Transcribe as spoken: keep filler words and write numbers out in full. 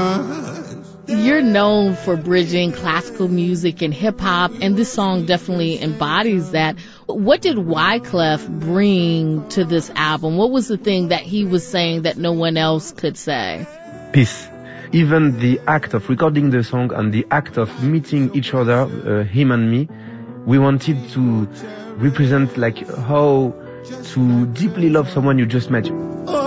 You're known for bridging classical music and hip-hop, and this song definitely embodies that. What did Wyclef bring to this album? What was the thing that he was saying that no one else could say? Peace. Even the act of recording the song and the act of meeting each other, uh, him and me, we wanted to represent like how to deeply love someone you just met.